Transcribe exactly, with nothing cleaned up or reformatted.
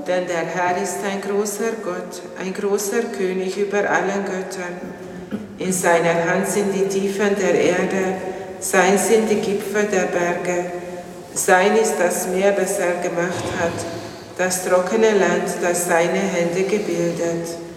Denn der Herr ist ein großer Gott, ein großer König über allen Göttern. In seiner Hand sind die Tiefen der Erde, sein sind die Gipfel der Berge. Sein ist das Meer, das er gemacht hat, das trockene Land, das seine Hände gebildet.